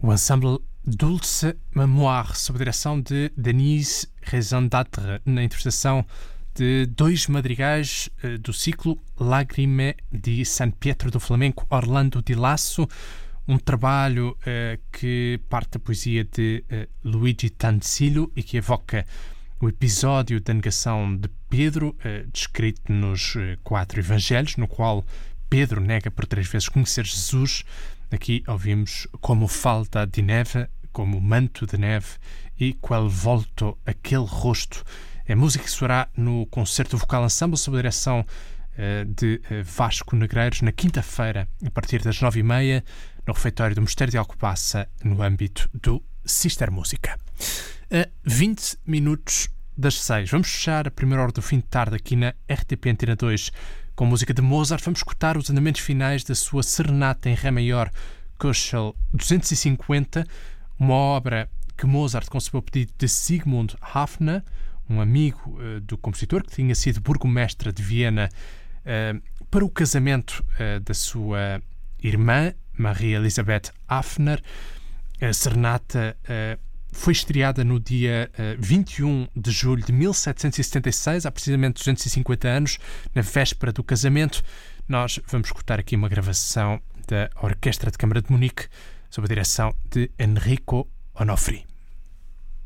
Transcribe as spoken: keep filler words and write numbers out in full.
O ensemble Dulce Mémoire, sob a direção de Denise Raison-Datre, na interpretação de dois madrigais uh, do ciclo Lagrime di San Pietro do Flamenco, Orlando di Lasso, um trabalho uh, que parte da poesia de uh, Luigi Tanzillo e que evoca o episódio da negação de Pedro, uh, descrito nos uh, quatro evangelhos, no qual Pedro nega por três vezes conhecer Jesus. Aqui ouvimos Como falta de neve, como manto de neve, e Quel volto, aquele rosto. É música que soará no Concerto Vocal Ensemble sob a direção uh, de uh, Vasco Negreiros, na quinta-feira, a partir das nove e meia, no refeitório do Mosteiro de Alcobaça, no âmbito do Sister Música. A vinte minutos das seis. Vamos fechar a primeira hora do fim de tarde aqui na R T P Antena dois com música de Mozart. Vamos escutar os andamentos finais da sua Serenata em Ré maior, Köchel duzentos e cinquenta, uma obra que Mozart concebeu a pedido de Sigmund Hafner, um amigo uh, do compositor, que tinha sido burgomestre de Viena, uh, para o casamento uh, da sua irmã, Maria Elisabeth Hafner. A Serenata uh, foi estreada no dia uh, vinte e um de julho de mil setecentos e setenta e seis, há precisamente duzentos e cinquenta anos, na véspera do casamento. Nós vamos escutar aqui uma gravação da Orquestra de Câmara de Munique, sob a direção de Enrico Onofri.